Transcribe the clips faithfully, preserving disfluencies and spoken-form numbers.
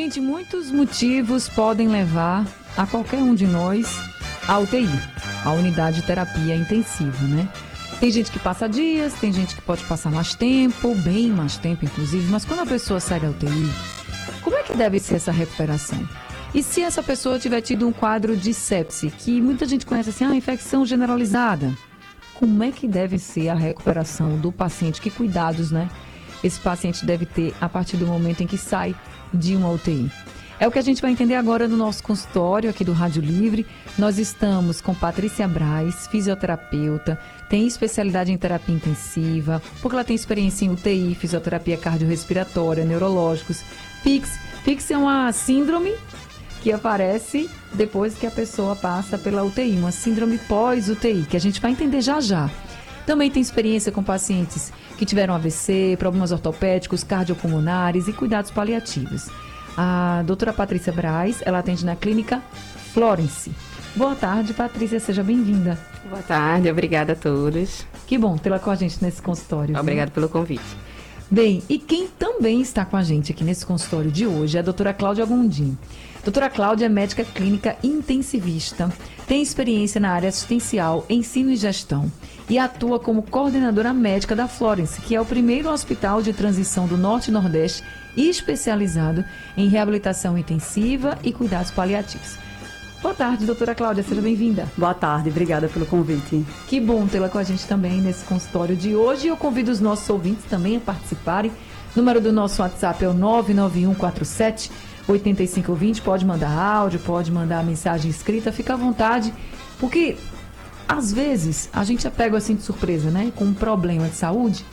Gente, muitos motivos podem levar a qualquer um de nós à U T I, a unidade de terapia intensiva, né? Tem gente que passa dias, tem gente que pode passar mais tempo, bem mais tempo inclusive, mas quando a pessoa sai da U T I, como é que deve ser essa recuperação? E se essa pessoa tiver tido um quadro de sepse, que muita gente conhece assim, ah, infecção generalizada, como é que deve ser a recuperação do paciente? Que cuidados, né, esse paciente deve ter a partir do momento em que sai de uma U T I? É o que a gente vai entender agora no nosso consultório aqui do Rádio Livre. Nós estamos com Patrícia Braz, fisioterapeuta, tem especialidade em terapia intensiva, porque ela tem experiência em U T I, fisioterapia cardiorrespiratória, neurológicos, P I C S. P I C S é uma síndrome que aparece depois que a pessoa passa pela U T I, uma síndrome pós-U T I, que a gente vai entender já já. Também tem experiência com pacientes que tiveram A V C, problemas ortopédicos, cardiopulmonares e cuidados paliativos. A doutora Patrícia Braz, ela atende na clínica Florence. Boa tarde, Patrícia, seja bem-vinda. Boa tarde, obrigada a todos. Que bom tê-la com a gente nesse consultório. Obrigada pelo convite. Bem, e quem também está com a gente aqui nesse consultório de hoje é a doutora Cláudia Gondim. Doutora Cláudia é médica clínica intensivista, tem experiência na área assistencial, ensino e gestão e atua como coordenadora médica da Florence, que é o primeiro hospital de transição do Norte e Nordeste especializado em reabilitação intensiva e cuidados paliativos. Boa tarde, doutora Cláudia, seja bem-vinda. Boa tarde, obrigada pelo convite. Que bom tê-la com a gente também nesse consultório de hoje. Eu convido os nossos ouvintes também a participarem. O número do nosso WhatsApp é o nove nove um quatro sete oito cinco dois zero. Pode mandar áudio, pode mandar mensagem escrita, fica à vontade, porque às vezes a gente é pego assim de surpresa, né? Com um problema de saúde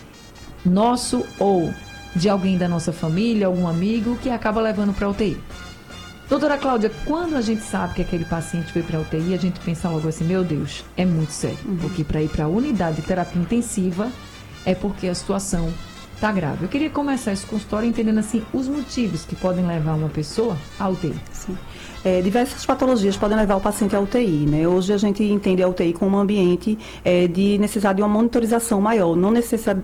nosso ou de alguém da nossa família, algum amigo que acaba levando para a U T I. Doutora Cláudia, quando a gente sabe que aquele paciente foi para a U T I, a gente pensa logo assim, meu Deus, é muito sério. Uhum. Porque para ir para a unidade de terapia intensiva é porque a situação está grave. Eu queria começar esse consultório entendendo assim os motivos que podem levar uma pessoa à U T I. Sim. É, diversas patologias podem levar o paciente à U T I, né? Hoje a gente entende a U T I como um ambiente é, de necessidade de uma monitorização maior, não necessidade